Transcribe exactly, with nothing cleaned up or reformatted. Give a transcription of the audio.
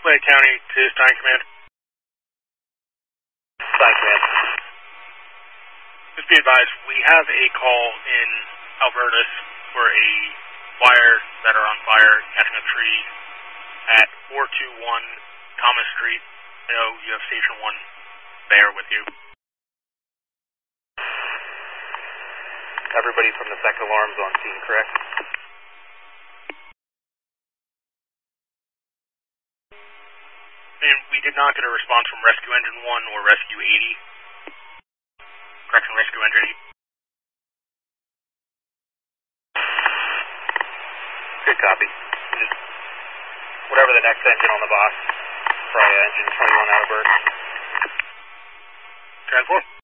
Lake County to Stein Command. Stein Command. Just be advised, we have a call in Albertus for a wire that are on fire catching a tree at four two one Thomas Street. I know you have Station one there with you. Everybody from the second alarm's on scene, correct? And we did not get a response from Rescue Engine one or Rescue eighty. Correction, Rescue Engine eighty. Good copy. Just whatever the next engine on the box, probably engine twenty-one out of burst. Transport.